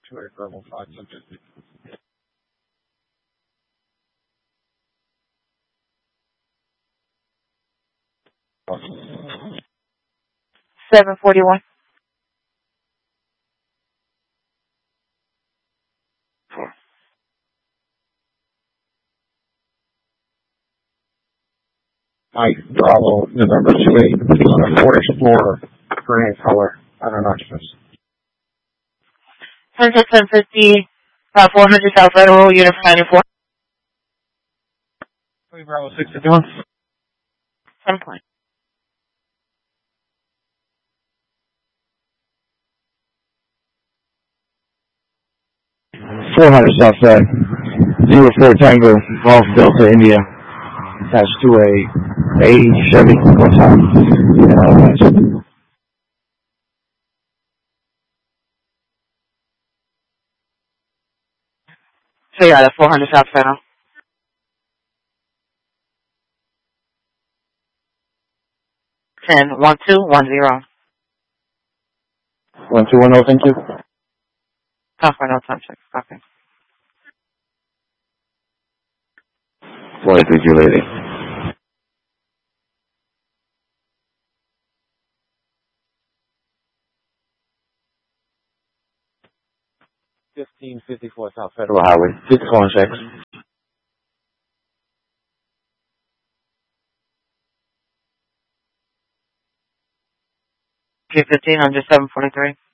2 verbal 5 subject. 741. Mike Bravo, November 28, on a Ford Explorer, gray color, unobnoxious. 1050, 400 South Federal, Unit 94. Bravo 651. 10 point. South Side, 04 Tango, Golf Delta, India, attached to a Chevy. What time? So yeah, that's 400 South Federal. 10-1210. 1210, thank you. South Federal, time check. Copy. Flight, thank you, lady. $15.54 South Federal Highway. 6 calling checks. 315 under 743.